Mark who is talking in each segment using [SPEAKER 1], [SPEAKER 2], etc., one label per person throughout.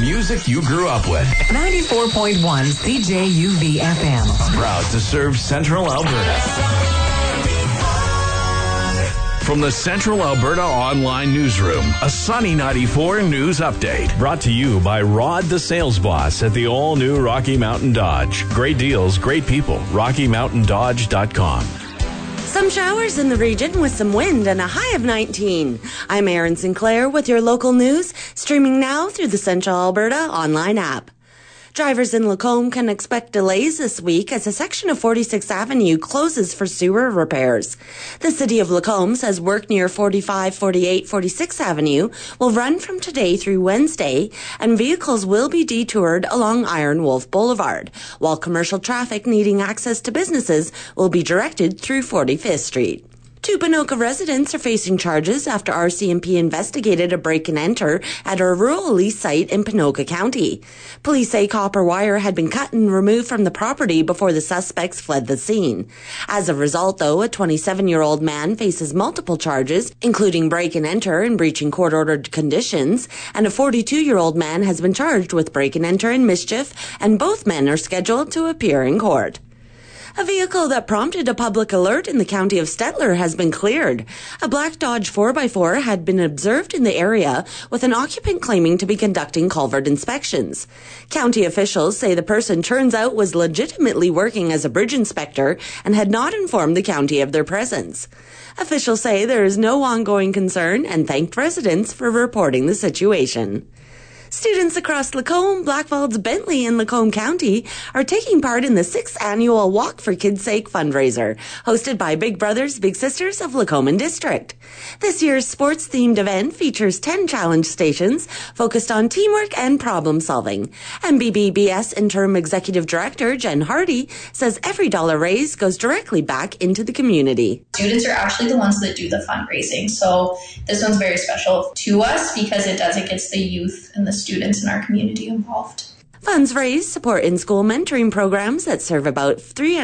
[SPEAKER 1] music you grew up with.
[SPEAKER 2] 94.1 CJUV FM.
[SPEAKER 1] Proud to serve Central Alberta. From the Central Alberta Online Newsroom, a Sunny 94 news update. Brought to you by Rod the Sales Boss at the all-new Rocky Mountain Dodge. Great deals, great people. RockyMountainDodge.com.
[SPEAKER 3] Some showers in the region with some wind and a high of 19. I'm Erin Sinclair with your local news, streaming now through the Central Alberta Online app. Drivers in Lacombe can expect delays this week as a section of 46th Avenue closes for sewer repairs. The City of Lacombe says work near 45, 48, 46th Avenue will run from today through Wednesday, and vehicles will be detoured along Iron Wolf Boulevard, while commercial traffic needing access to businesses will be directed through 45th Street. 2 Ponoka residents are facing charges after RCMP investigated a break-and-enter at a rural lease site in Ponoka County. Police say copper wire had been cut and removed from the property before the suspects fled the scene. As a result, though, a 27-year-old man faces multiple charges, including break-and-enter and breaching court-ordered conditions, and a 42-year-old man has been charged with break-and-enter and mischief, and both men are scheduled to appear in court. A vehicle that prompted a public alert in the county of Stettler has been cleared. A black Dodge 4x4 had been observed in the area with an occupant claiming to be conducting culvert inspections. County officials say the person turns out was legitimately working as a bridge inspector and had not informed the county of their presence. Officials say there is no ongoing concern and thanked residents for reporting the situation. Students across Lacombe, Blackfalds, Bentley, and Lacombe County are taking part in the 6th annual Walk for Kids' Sake fundraiser, hosted by Big Brothers Big Sisters of Lacombe District. This year's sports-themed event features 10 challenge stations focused on teamwork and problem-solving. And BBBS Interim Executive Director Jen Hardy says every dollar raised goes directly back into the community.
[SPEAKER 4] Students are actually the ones that do the fundraising, so this one's very special to us because it gets the youth and the students in our community involved.
[SPEAKER 3] Funds raised support in-school mentoring programs that serve about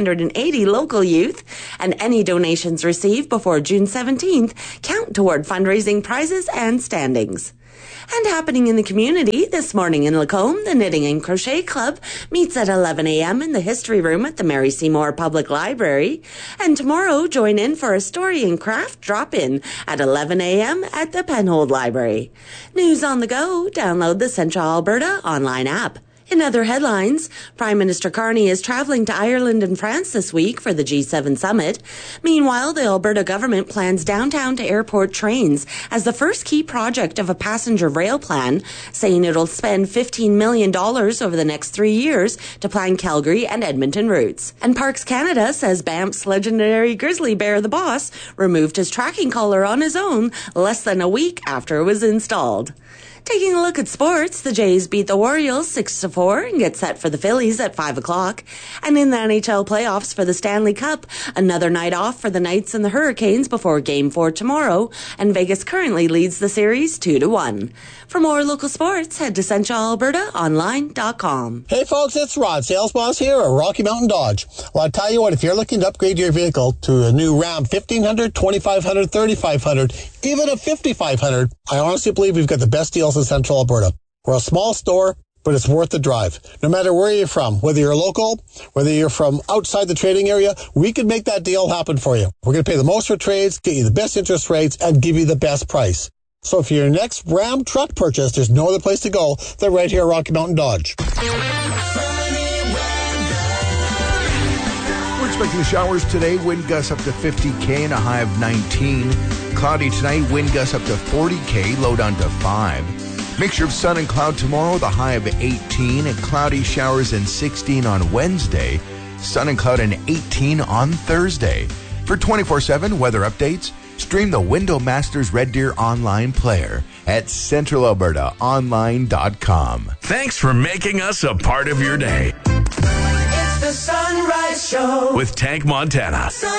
[SPEAKER 3] 380 local youth, and any donations received before June 17th count toward fundraising prizes and standings. And happening in the community this morning in Lacombe, the Knitting and Crochet Club meets at 11 a.m. in the History Room at the Mary Seymour Public Library. And tomorrow, join in for a story and craft drop-in at 11 a.m. at the Penhold Library. News on the go, download the Central Alberta online app. In other headlines, Prime Minister Carney is traveling to Ireland and France this week for the G7 summit. Meanwhile, the Alberta government plans downtown to airport trains as the first key project of a passenger rail plan, saying it'll spend $15 million over the next 3 years to plan Calgary and Edmonton routes. And Parks Canada says Banff's legendary grizzly bear, the Boss, removed his tracking collar on his own less than a week after it was installed. Taking a look at sports, the Jays beat the Orioles 6-4 and get set for the Phillies at 5 o'clock. And in the NHL playoffs for the Stanley Cup, another night off for the Knights and the Hurricanes before Game 4 tomorrow, and Vegas currently leads the series 2-1. For more local sports, head to CentralAlbertaOnline.com.
[SPEAKER 5] Hey folks, it's Rod, Sales Boss here at Rocky Mountain Dodge. Well, I'll tell you what, if you're looking to upgrade your vehicle to a new Ram 1500, 2500, 3500, even a 5500, I honestly believe we've got the best deals in Central Alberta. We're a small store, but it's worth the drive. No matter where you're from, whether you're local, whether you're from outside the trading area, we can make that deal happen for you. We're going to pay the most for trades, get you the best interest rates, and give you the best price. So for your next Ram truck purchase, there's no other place to go than right here at Rocky Mountain Dodge.
[SPEAKER 6] We're expecting showers today, wind gusts up to 50 km and a high of 19. Cloudy tonight, wind gusts up to 40 km, low down to 5. Mixture of sun and cloud tomorrow, the high of 18, and cloudy showers and 16 on Wednesday. Sun and cloud and 18 on Thursday. For 24/7 weather updates, stream the Window Masters Red Deer online player at CentralAlbertaOnline.com.
[SPEAKER 1] Thanks for making us a part of your day.
[SPEAKER 7] It's the Sunrise Show
[SPEAKER 1] With Tank Montana.